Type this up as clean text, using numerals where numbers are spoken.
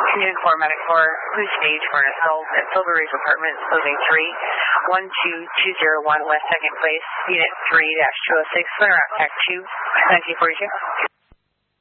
Unit 4 Medic 4, please stage for an assault at Silver Reef Apartments, Building 3, 12201 West 2nd Place, Unit 3-206, Center Attack 2, 1942.